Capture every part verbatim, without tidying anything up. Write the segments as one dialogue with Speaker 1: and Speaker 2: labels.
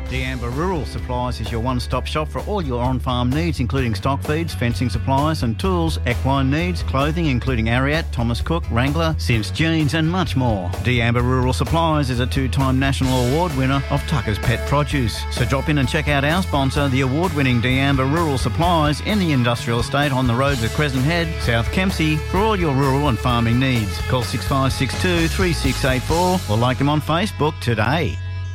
Speaker 1: D'Amber Rural Supplies is your one-stop shop for all your on-farm needs, including stock feeds, fencing supplies and tools, equine needs, clothing including Ariat, Thomas Cook, Wrangler, Sims Jeans and much more. D'Amber Rural Supplies is a two-time national award winner of Tucker's Pet Produce. So drop in and check out our sponsor, the award-winning D'Amber Rural Supplies in the industrial estate on the roads of Crescent Head, South Kempsey, for all your rural and farming needs. Call six five six two, three six eight four or like them on Facebook today.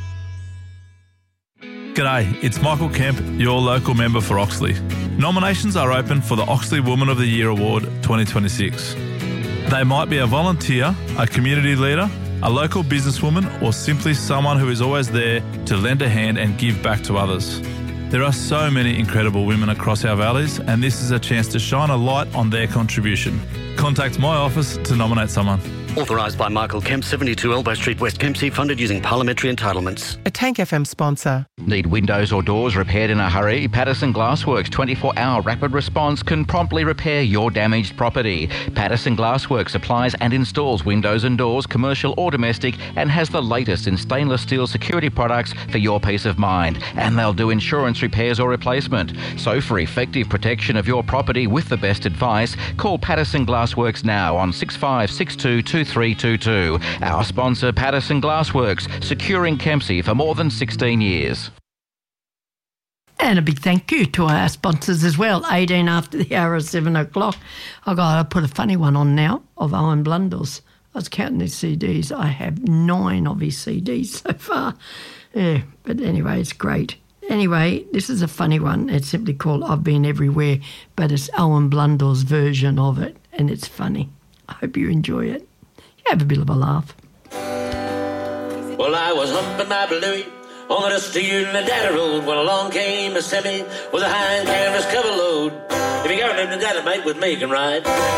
Speaker 2: G'day, it's Michael Kemp, your local member for Oxley. Nominations are open for the Oxley Woman of the Year Award twenty twenty-six. They might be a volunteer, a community leader, a local businesswoman, or simply someone who is always there to lend a hand and give back to others. There are so many incredible women across our valleys, and this is a chance to shine a light on their contribution. Contact my office to nominate someone.
Speaker 3: Authorised by Michael Kemp, seventy-two Elbow Street, West Kempsey, funded using parliamentary entitlements.
Speaker 4: A Tank F M sponsor.
Speaker 5: Need windows or doors repaired in a hurry? Patterson Glassworks twenty-four hour rapid response can promptly repair your damaged property. Patterson Glassworks supplies and installs windows and doors, commercial or domestic, and has the latest in stainless steel security products for your peace of mind. And they'll do insurance repairs or replacement. So for effective protection of your property with the best advice, call Patterson Glassworks now on six five six two, two three two two. Our sponsor, Patterson Glassworks, securing Kempsey for more than sixteen years.
Speaker 6: And a big thank you to our sponsors as well. eighteen after the hour of seven o'clock. I've got to put a funny one on now of Owen Blundell's. I was counting his C Ds. I have nine of his C Ds so far. Yeah, but anyway, it's great. Anyway, this is a funny one. It's simply called I've Been Everywhere, but it's Owen Blundell's version of it, and it's funny. I hope you enjoy it. Have a bit of a laugh.
Speaker 7: Well, I was humping my Bluey on the dusty Unadata road when along came a semi with a hind canvas cover load. If you got a dynamite with me, can ride.